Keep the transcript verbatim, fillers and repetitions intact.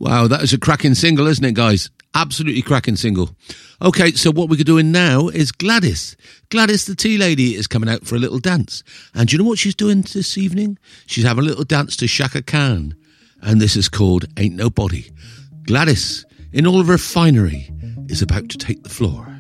Wow, that is a cracking single, isn't it, guys? Absolutely cracking single. Okay, so what we're doing now is Gladys. Gladys, the tea lady, is coming out for a little dance. And do you know what she's doing this evening? She's having a little dance to Shaka Khan. And this is called Ain't Nobody. Gladys, in all of her finery, is about to take the floor.